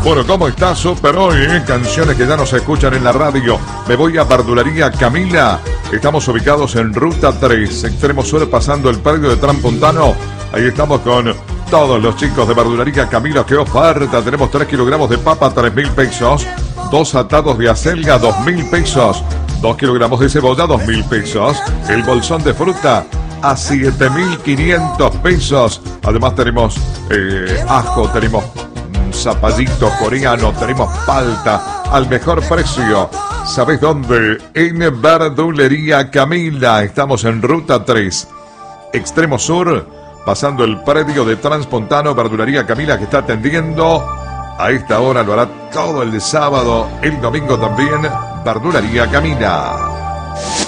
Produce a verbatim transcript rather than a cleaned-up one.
Bueno, ¿cómo está? Super hoy, ¿eh? Canciones que ya no se escuchan en la radio. Me voy a Verdulería Camila. Estamos ubicados en Ruta tres, Extremo Sur, pasando el predio de Transpontano. Ahí estamos con todos los chicos de Verdulería Camila. ¡Qué oferta! Tenemos tres kilogramos de papa, tres mil pesos. Dos atados de acelga, dos mil pesos. Dos kilogramos de cebolla, dos mil pesos. El bolsón de fruta a siete mil quinientos pesos. Además tenemos eh, ajo, tenemos zapallito coreano, tenemos palta al mejor precio. ¿Sabes dónde? En Verdulería Camila. Estamos en Ruta tres, Extremo Sur, pasando el predio de Transpontano. Verdulería Camila, que está atendiendo a esta hora, lo hará todo el sábado, el domingo también. Verdulería Camila.